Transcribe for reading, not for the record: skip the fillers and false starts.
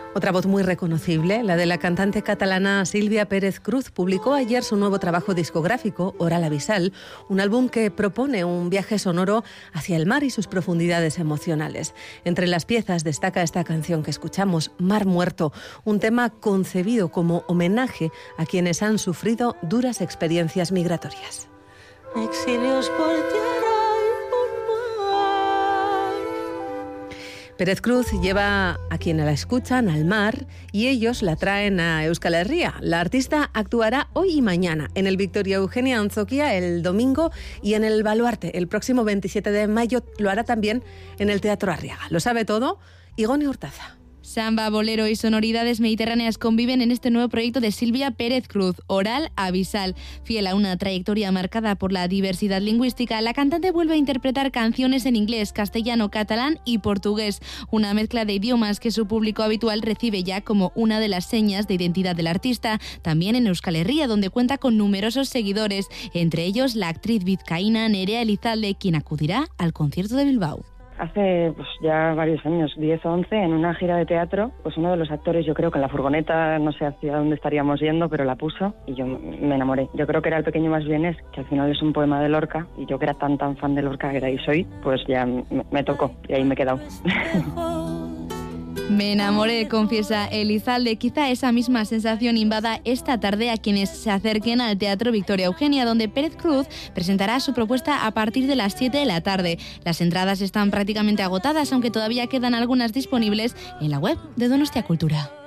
Otra voz muy reconocible, la de la cantante catalana Sílvia Pérez Cruz, publicó ayer su nuevo trabajo discográfico, Oral Abisal, un álbum que propone un viaje sonoro hacia el mar y sus profundidades emocionales. Entre las piezas destaca esta canción que escuchamos, Mar Muerto, un tema concebido como homenaje a quienes han sufrido duras experiencias migratorias. Exilios por tierra. Pérez Cruz lleva a quienes la escuchan al mar y ellos la traen a Euskal Herria. La artista actuará hoy y mañana en el Victoria Eugenia Antzoquia el domingo y en el Baluarte el próximo 27 de mayo. Lo hará también en el Teatro Arriaga. Lo sabe todo Igone Hurtaza. Samba, bolero y sonoridades mediterráneas conviven en este nuevo proyecto de Sílvia Pérez Cruz, Oral Abisal. Fiel a una trayectoria marcada por la diversidad lingüística, la cantante vuelve a interpretar canciones en inglés, castellano, catalán y portugués, una mezcla de idiomas que su público habitual recibe ya como una de las señas de identidad del artista, también en Euskal Herria, donde cuenta con numerosos seguidores, entre ellos la actriz vizcaína Nerea Elizalde, quien acudirá al concierto de Bilbao. Hace ya varios años, 10 o 11, en una gira de teatro, pues uno de los actores, yo creo que en la furgoneta, no sé hacia dónde estaríamos yendo, pero la puso y yo me enamoré. Yo creo que era El pequeño más bien es, que al final es un poema de Lorca, y yo que era tan fan de Lorca que era y soy, pues ya me tocó y ahí me he quedado. Me enamoré, confiesa Elizalde. Quizá esa misma sensación invada esta tarde a quienes se acerquen al Teatro Victoria Eugenia, donde Pérez Cruz presentará su propuesta a partir de las 7 de la tarde. Las entradas están prácticamente agotadas, aunque todavía quedan algunas disponibles en la web de Donostia Cultura.